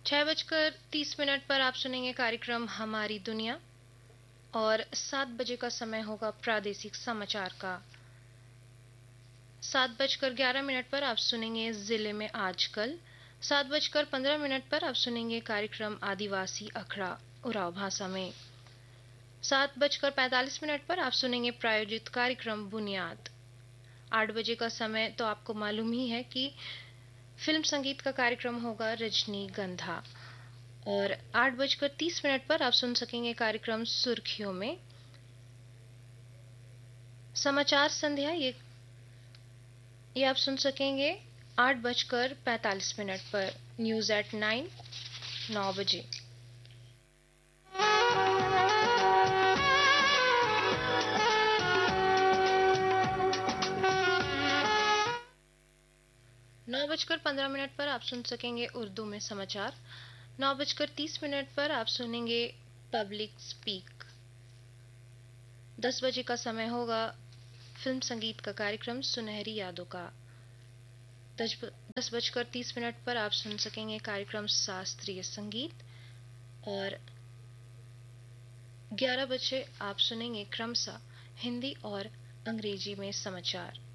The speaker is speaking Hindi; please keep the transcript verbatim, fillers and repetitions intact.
छह बजकर तीस मिनट पर आप सुनेंगे कार्यक्रम हमारी दुनिया और सात बजे का समय होगा प्रादेशिक समाचार का। सात बजकर ग्यारह मिनट पर आप सुनेंगे जिले में आजकल। सात बजकर पंद्रह मिनट पर आप सुनेंगे कार्यक्रम आदिवासी अखड़ा उराव भाषा में। सात बजकर पैंतालीस मिनट पर आप सुनेंगे प्रायोजित कार्यक्रम बुनियाद। आठ बजे का समय तो आपको मालूम ही है कि फिल्म संगीत का कार्यक्रम होगा रजनीगंधा। और आठ बजकर तीस मिनट पर आप सुन सकेंगे कार्यक्रम सुर्खियों में। समाचार संध्या ये ये आप सुन सकेंगे आठ बजकर पैंतालीस मिनट पर। न्यूज एट नाइन नौ बजे। नौ बजकर पंद्रह मिनट पर आप सुन सकेंगे उर्दू में समाचार। नौ बजकर तीस मिनट पर आप सुनेंगे पब्लिक स्पीक। दस बजे का समय होगा फिल्म संगीत का कार्यक्रम सुनहरी यादों का। दस बजकर तीस मिनट पर आप सुन सकेंगे कार्यक्रम शास्त्रीय संगीत। और ग्यारह बजे आप सुनेंगे क्रमशः हिंदी और अंग्रेजी में समाचार।